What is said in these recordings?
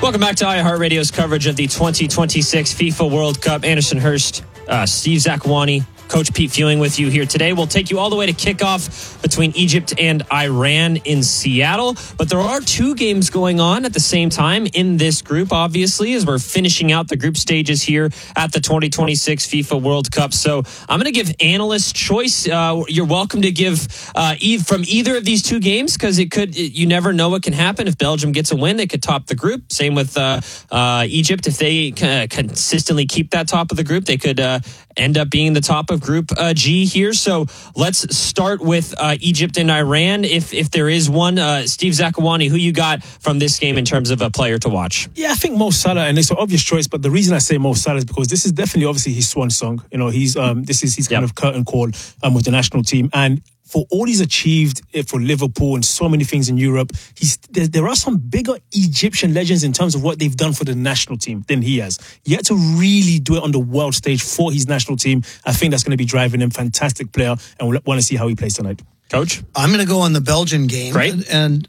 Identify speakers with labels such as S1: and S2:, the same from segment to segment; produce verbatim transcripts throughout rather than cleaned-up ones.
S1: Welcome back to iHeartRadio's coverage of the twenty twenty-six FIFA World Cup. Anderson Hurst, uh, Steve Zakuani, Coach Pete Fewing with you here today. We'll take you all the way to kickoff between Egypt and Iran in Seattle. But there are two games going on at the same time in this group, obviously, as we're finishing out the group stages here at the twenty twenty-six FIFA World Cup. So I'm going to give analyst choice. Uh, you're welcome to give uh, e- from either of these two games, because it could, you never know what can happen. If Belgium gets a win, they could top the group. Same with uh, uh, Egypt. If they uh, consistently keep that top of the group, they could uh, end up being the top of Group uh, G here. So let's start with uh, Egypt and Iran. If if there is one, uh, Steve Zakuani, who you got from this game in terms of a player to watch?
S2: Yeah, I think Mo Salah, and it's an obvious choice, but the reason I say Mo Salah is because this is definitely obviously his swan song. You know, he's um, this is his kind
S1: yep.
S2: of curtain call um, with the national team, and for all he's achieved for Liverpool and so many things in Europe, he's there, there are some bigger Egyptian legends in terms of what they've done for the national team than he has. Yet to really do it on the world stage for his national team, I think that's going to be driving him. Fantastic player, and we'll want to see how he plays tonight.
S1: Coach?
S3: I'm going to go on the Belgian game.
S1: Great.
S3: And, and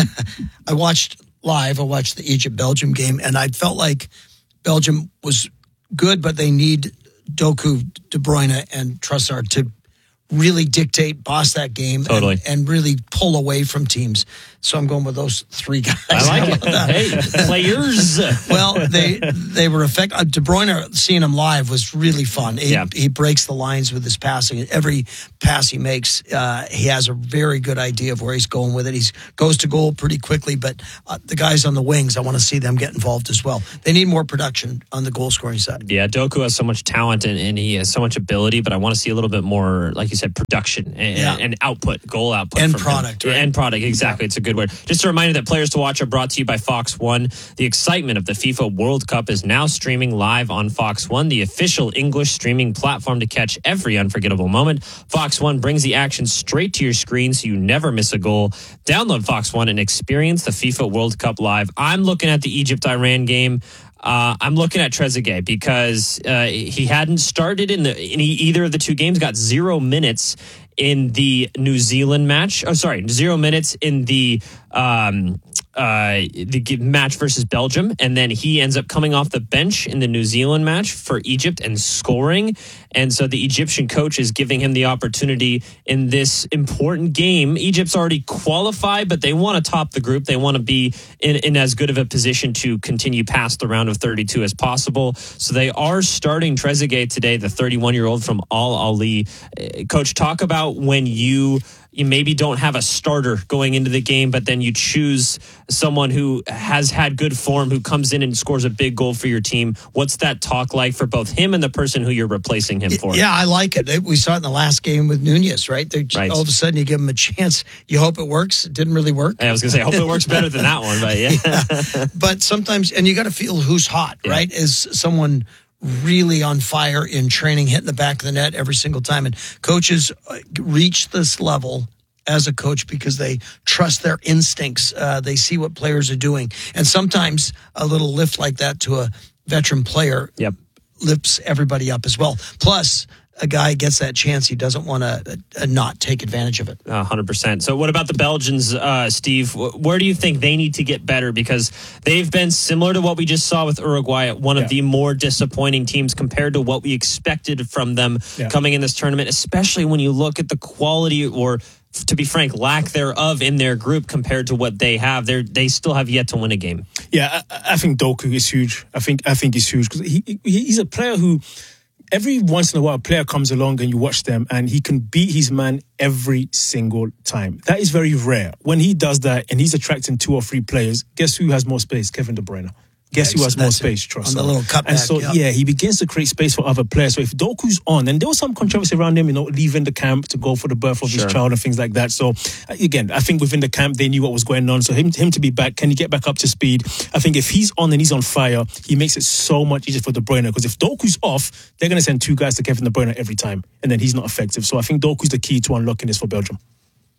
S3: I watched live, I watched the Egypt-Belgium game, and I felt like Belgium was good, but they need Doku, De Bruyne, and Trossard to really dictate, boss that game,
S1: totally.
S3: and, and really pull away from teams. So I'm going with those three guys.
S1: I like it. Hey, players.
S3: Well, they they were effective. Uh, De Bruyne, seeing him live was really fun. He,
S1: yeah.
S3: he breaks the lines with his passing. Every pass he makes, uh, he has a very good idea of where he's going with it. He goes to goal pretty quickly, but uh, the guys on the wings, I want to see them get involved as well. They need more production on the goal-scoring side.
S1: Yeah, Doku has so much talent and, and he has so much ability, but I want to see a little bit more, like you said, production and,
S3: yeah.
S1: and output, goal output.
S3: End
S1: from
S3: product.
S1: Him.
S3: Right?
S1: End product, exactly. Yeah. It's a good word. Just a reminder that players to watch are brought to you by Fox One. The excitement of the FIFA World Cup is now streaming live on Fox One, the official English streaming platform to catch every unforgettable moment. Fox One brings the action straight to your screen so you never miss a goal. Download Fox One and experience the FIFA World Cup live. I'm looking at the Egypt-Iran game. Uh, I'm looking at Trezeguet because uh, he hadn't started in the in either of the two games, got zero minutes in the New Zealand match. Oh, sorry, zero minutes in the um, uh, the match versus Belgium, and then he ends up coming off the bench in the New Zealand match for Egypt and scoring. And so the Egyptian coach is giving him the opportunity in this important game. Egypt's already qualified, but they want to top the group. They want to be in, in as good of a position to continue past the round of thirty-two as possible. So they are starting Trezeguet today, the thirty-one-year-old from Al Ahly. Coach, talk about when you... you maybe don't have a starter going into the game, but then you choose someone who has had good form, who comes in and scores a big goal for your team. What's that talk like for both him and the person who you're replacing him for?
S3: Yeah, I like it. We saw it in the last game with Nunez, right?
S1: right.
S3: All of a sudden, you give him a chance. You hope it works. It didn't really work.
S1: I was going to say, I hope it works better than that one, but yeah.
S3: yeah. But sometimes, and you got to feel who's hot, yeah. right? Is someone really on fire in training, hitting the back of the net every single time. And coaches reach this level as a coach because they trust their instincts. Uh, they see what players are doing. And sometimes a little lift like that to a veteran player
S1: yep.
S3: lifts everybody up as well. Plus, a guy gets that chance, he doesn't want to uh, not take advantage of it.
S1: one hundred percent. So what about the Belgians, uh, Steve? Where do you think they need to get better? Because they've been similar to what we just saw with Uruguay, one yeah. of the more disappointing teams compared to what we expected from them yeah. coming in this tournament, especially when you look at the quality or, to be frank, lack thereof in their group compared to what they have. They they still have yet to win a game.
S2: Yeah, I, I think Doku is huge. I think I think he's huge because he, he he's a player who every once in a while a player comes along and you watch them and he can beat his man every single time. That is very rare. When he does that and he's attracting two or three players, guess who has more space? Kevin De Bruyne. Guess yeah, who has more space? Trossard.
S3: On the little cutback.
S2: And so,
S3: yeah.
S2: yeah, he begins to create space for other players. So if Doku's on, and there was some controversy around him, you know, leaving the camp to go for the birth of sure. his child and things like that. So, again, I think within the camp, they knew what was going on. So him, him to be back, can he get back up to speed? I think if he's on and he's on fire, he makes it so much easier for De Bruyne. Because if Doku's off, they're going to send two guys to Kevin De Bruyne every time. And then he's not effective. So I think Doku's the key to unlocking this for Belgium.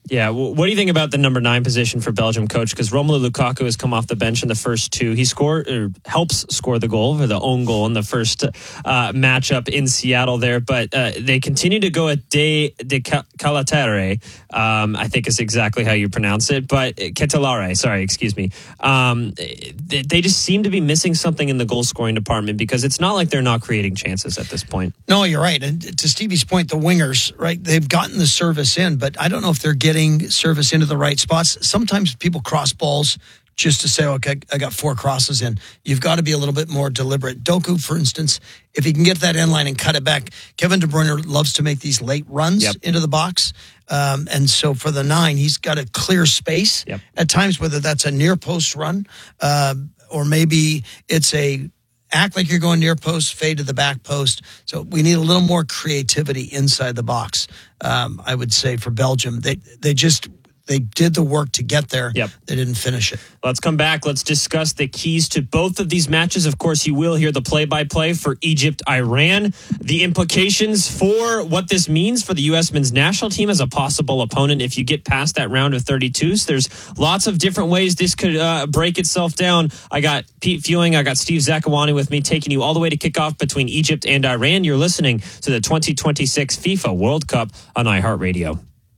S1: Yeah, well, what do you think about the number nine position for Belgium, coach? Because Romelu Lukaku has come off the bench in the first two. He scored or helps score the goal for the own goal in the first uh, matchup in Seattle there. But uh, they continue to go at De, de Calatere, um, I think is exactly how you pronounce it. But Ketelare, sorry, excuse me. Um, they, they just seem to be missing something in the goal scoring department because it's not like they're not creating chances at this point.
S3: No, you're right. And to Stevie's point, the wingers, right, they've gotten the service in, but I don't know if they're getting service into the right spots. Sometimes people cross balls just to say, okay, I got four crosses in. You've got to be a little bit more deliberate. Doku, for instance, if he can get that end line and cut it back, Kevin De Bruyne loves to make these late runs yep. into the box. Um, and so for the nine, he's got a clear space yep. at times, whether that's a near post run uh, or maybe it's a act like you're going near post, fade to the back post. So we need a little more creativity inside the box. Um, I would say for Belgium, they they just they did the work to get there.
S1: Yep.
S3: They didn't finish it.
S1: Let's come back. Let's discuss the keys to both of these matches. Of course, you will hear the play-by-play for Egypt-Iran, the implications for what this means for the U S men's national team as a possible opponent if you get past that round of thirty-two. So there's lots of different ways this could uh, break itself down. I got Pete Fewing, I got Steve Zakawani with me, taking you all the way to kickoff between Egypt and Iran. You're listening to the twenty twenty-six FIFA World Cup on iHeartRadio.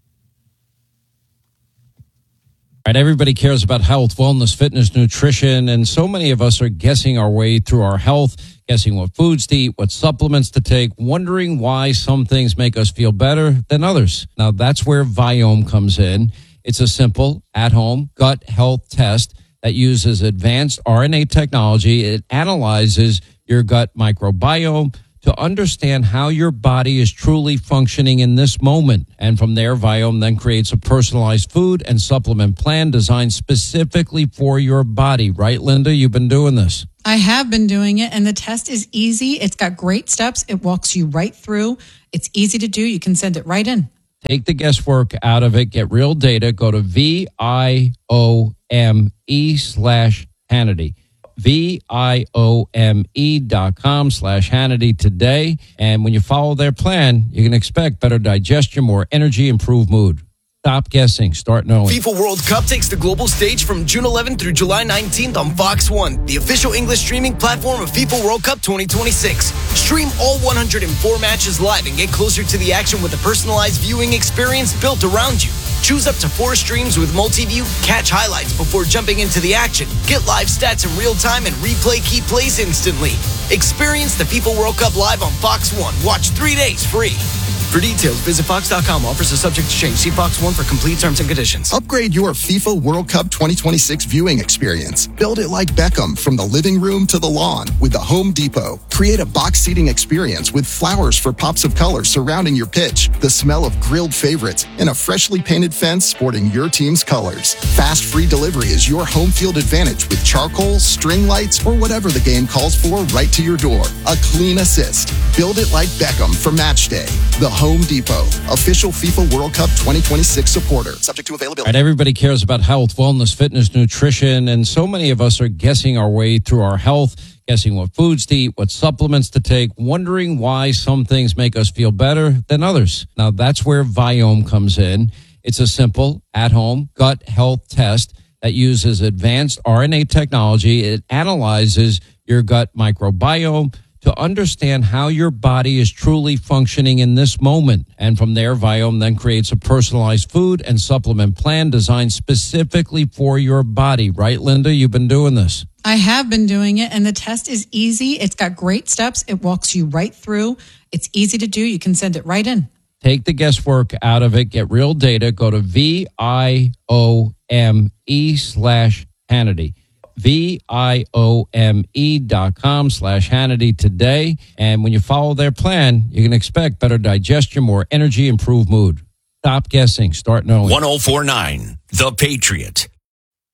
S4: Right, everybody cares about health, wellness, fitness, nutrition, and so many of us are guessing our way through our health, guessing what foods to eat, what supplements to take, wondering why some things make us feel better than others. Now, that's where Viome comes in. It's a simple, at-home gut health test that uses advanced R N A technology. It analyzes your gut microbiome to understand how your body is truly functioning in this moment. And from there, Viome then creates a personalized food and supplement plan designed specifically for your body. Right, Linda? You've been doing this.
S5: I have been doing it, and the test is easy. It's got great steps. It walks you right through. It's easy to do. You can send it right in.
S4: Take the guesswork out of it. Get real data. Go to V I O M E slash Hannity. V-I-O-M-E dot com slash Hannity today. And when you follow their plan, you can expect better digestion, more energy, improved mood. Stop guessing. Start knowing.
S6: FIFA World Cup takes the global stage from June eleventh through July nineteenth on Fox one, the official English streaming platform of FIFA World Cup twenty twenty-six. Stream all one hundred four matches live and get closer to the action with a personalized viewing experience built around you. Choose up to four streams with multi-view, catch highlights before jumping into the action, get live stats in real time, and replay key plays instantly. Experience the FIFA World Cup live on Fox one. Watch three days free. For details, visit fox dot com. Offers are subject to change. See Fox one for complete terms and conditions.
S7: Upgrade your FIFA World Cup twenty twenty-six viewing experience. Build it like Beckham from the living room to the lawn with the Home Depot. Create a box seating experience with flowers for pops of color surrounding your pitch, the smell of grilled favorites, and a freshly painted fence sporting your team's colors. Fast free delivery is your home field advantage with charcoal, string lights, or whatever the game calls for right to your door. A clean assist. Build it like Beckham for match day. The Home Depot, official FIFA World Cup twenty twenty-six supporter. Subject to availability.
S4: Right, everybody cares about health, wellness, fitness, nutrition, and so many of us are guessing our way through our health, guessing what foods to eat, what supplements to take, wondering why some things make us feel better than others. Now, that's where Viome comes in. It's a simple, at-home gut health test that uses advanced R N A technology. It analyzes your gut microbiome to understand how your body is truly functioning in this moment. And from there, Viome then creates a personalized food and supplement plan designed specifically for your body. Right, Linda? You've been doing this.
S5: I have been doing it, and the test is easy. It's got great steps. It walks you right through. It's easy to do. You can send it right in.
S4: Take the guesswork out of it. Get real data. Go to V I O M E slash Hannity. V-I-O-M-E dot com slash Hannity today. And when you follow their plan, you can expect better digestion, more energy, improved mood. Stop guessing. Start knowing.
S8: one oh four point nine The Patriot.